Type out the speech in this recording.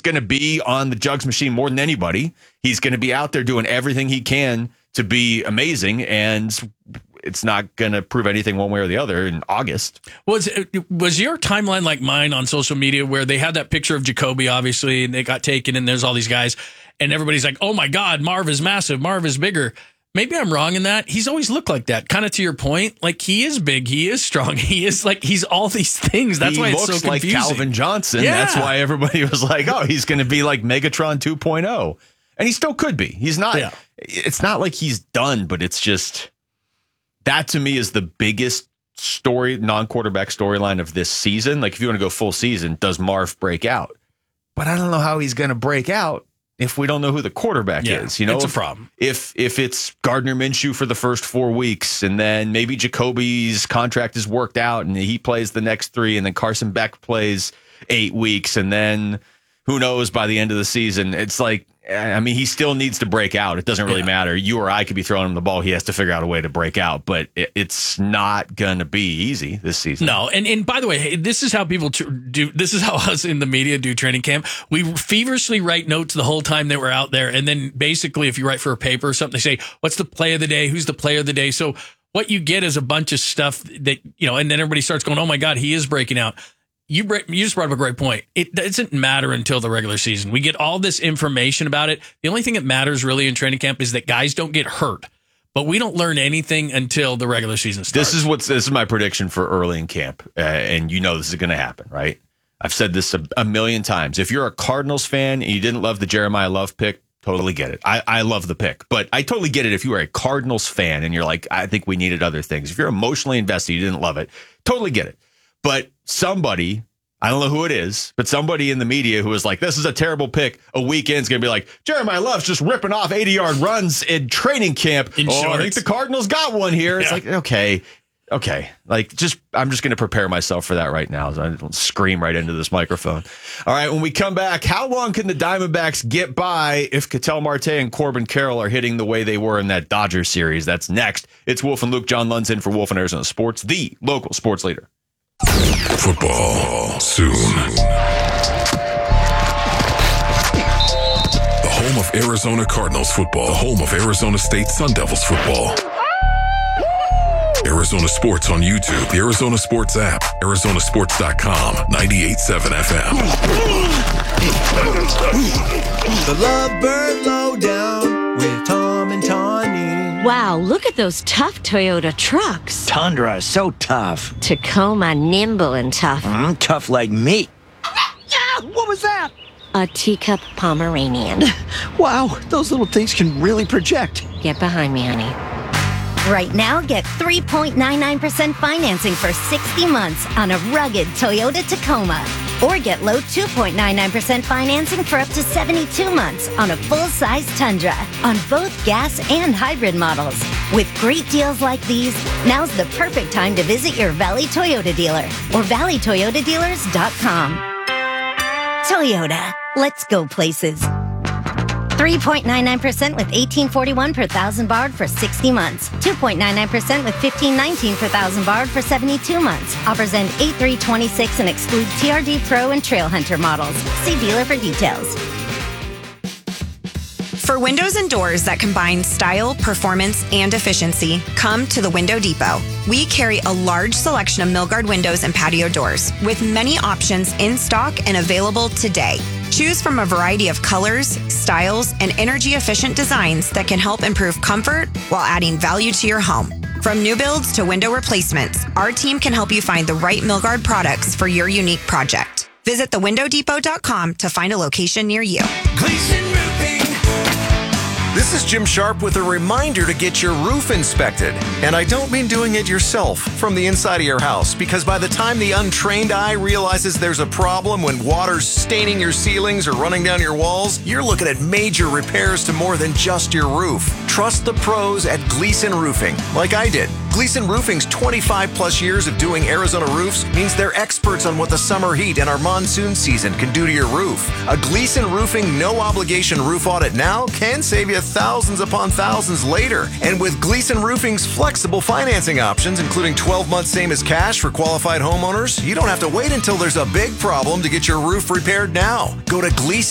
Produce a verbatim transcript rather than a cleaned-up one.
going to be on the jugs machine more than anybody. He's going to be out there doing everything he can to be amazing, and it's not going to prove anything one way or the other in August. Was was your timeline like mine on social media where they had that picture of Jacoby, obviously, and it got taken, and there's all these guys, and everybody's like, oh, my God, Marv is massive. Marv is bigger. Maybe I'm wrong in that. He's always looked like that. Kind of to your point, like he is big, he is strong, he is like he's all these things. That's he why it's looks so confusing. like Calvin Johnson. Yeah. That's why everybody was like, "Oh, he's going to be like Megatron two point oh," and he still could be. He's not. Yeah. It's not like he's done, but it's just that to me is the biggest story, non-quarterback storyline of this season. Like if you want to go full season, does Marv break out? But I don't know how he's going to break out if we don't know who the quarterback yeah, is. You know, it's a if, problem. If if it's Gardner Minshew for the first four weeks, and then maybe Jacoby's contract is worked out and he plays the next three, and then Carson Beck plays eight weeks, and then who knows by the end of the season. It's like, I mean, he still needs to break out. It doesn't really yeah. matter. You or I could be throwing him the ball. He has to figure out a way to break out, but it, it's not going to be easy this season. No. And, and by the way, hey, this is how people tr- do, this is how us in the media do training camp. We feverishly write notes the whole time that we're out there. And then basically, if you write for a paper or something, they say, what's the play of the day? Who's the player of the day? So what you get is a bunch of stuff that, you know, and then everybody starts going, oh my God, he is breaking out. You you just brought up a great point. It doesn't matter until the regular season. We get all this information about it. The only thing that matters really in training camp is that guys don't get hurt. But we don't learn anything until the regular season starts. This is what's this is my prediction for early in camp, uh, and you know this is going to happen, right? I've said this a, a million times. If you're a Cardinals fan and you didn't love the Jeremiah Love pick, totally get it. I, I love the pick, but I totally get it if you are a Cardinals fan and you're like, I think we needed other things. If you're emotionally invested, you didn't love it, totally get it. But somebody, I don't know who it is, but somebody in the media who was like, this is a terrible pick, a weekend's going to be like, Jeremiah Love's just ripping off eighty-yard runs in training camp. In oh, shorts. I think the Cardinals got one here. It's Yeah. like, okay, okay. Like, just I'm just going to prepare myself for that right now. So I don't scream right into this microphone. All right, when we come back, how long can the Diamondbacks get by if Ketel Marte and Corbin Carroll are hitting the way they were in that Dodgers series? That's next. It's Wolf and Luke. John Lund's in for Wolf and Arizona Sports, the local sports leader. Football soon. The home of Arizona Cardinals football. The home of Arizona State Sun Devils football. Arizona Sports on YouTube, the Arizona Sports app, Arizona Sports dot com, ninety-eight point seven F M. The Lovebird Lowdown with Tom and Tawny. Wow, look at those tough Toyota trucks. Tundra is so tough. Tacoma, nimble and tough. Mm, tough like me. Ah, what was that? A teacup Pomeranian. Wow, those little things can really project. Get behind me, honey. Right now, get three point nine nine percent financing for sixty months on a rugged Toyota Tacoma. Or get low two point nine nine percent financing for up to seventy-two months on a full-size Tundra on both gas and hybrid models. With great deals like these, now's the perfect time to visit your Valley Toyota dealer or valley toyota dealers dot com. Toyota, let's go places. three point nine nine percent with eighteen forty-one per thousand borrowed for sixty months. two point nine nine percent with fifteen nineteen per thousand borrowed for seventy-two months. Offers end eight three twenty-six and exclude T R D Pro and Trail Hunter models. See dealer for details. For windows and doors that combine style, performance, and efficiency, come to the Window Depot. We carry a large selection of Milgard windows and patio doors, with many options in stock and available today. Choose from a variety of colors, styles, and energy-efficient designs that can help improve comfort while adding value to your home. From new builds to window replacements, our team can help you find the right Milgard products for your unique project. Visit the window depot dot com to find a location near you. Gleason Roofing. This is Jim Sharp with a reminder to get your roof inspected. And I don't mean doing it yourself from the inside of your house, because by the time the untrained eye realizes there's a problem when water's staining your ceilings or running down your walls, you're looking at major repairs to more than just your roof. Trust the pros at Gleason Roofing, like I did. Gleason Roofing's twenty-five plus years of doing Arizona roofs means they're experts on what the summer heat and our monsoon season can do to your roof. A Gleason Roofing no-obligation roof audit now can save you thousands upon thousands later. And with Gleason Roofing's flexible financing options, including twelve months same as cash for qualified homeowners, you don't have to wait until there's a big problem to get your roof repaired now. Go to Gleason